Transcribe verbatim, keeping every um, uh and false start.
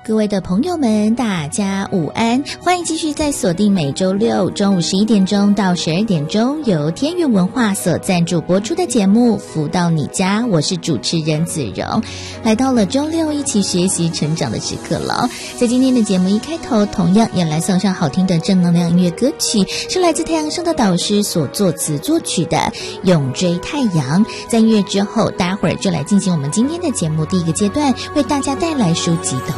各位的朋友们，大家午安，欢迎继续在锁定每周六中午十一点钟到十二点钟由天元文化所赞助播出的节目《福到你家》，我是主持人子荣。来到了周六一起学习成长的时刻了。在今天的节目一开头，同样也来送上好听的正能量音乐歌曲，是来自太阳升的导师所作词作曲的《永追太阳》。在音乐之后，待会儿就来进行我们今天的节目第一个阶段，为大家带来书籍导